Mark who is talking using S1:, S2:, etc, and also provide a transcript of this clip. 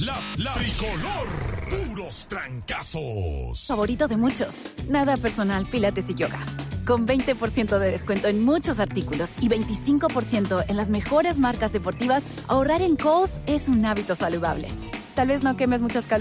S1: La tricolor. Puros trancazos.
S2: Favorito de muchos. Nada personal, pilates y yoga. Con 20% de descuento en muchos artículos y 25% en las mejores marcas deportivas, ahorrar en Kohl's es un hábito saludable. Tal vez no quemes muchas calorías